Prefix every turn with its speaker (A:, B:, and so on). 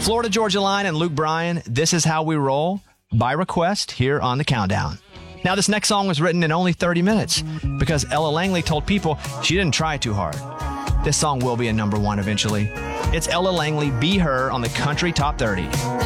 A: Florida Georgia Line and Luke Bryan, This Is How We Roll, by request here on The Countdown. Now, this next song was written in only 30 minutes because Ella Langley told people she didn't try too hard. This song will be a number one eventually. It's Ella Langley, Be Her on the Country Top 30.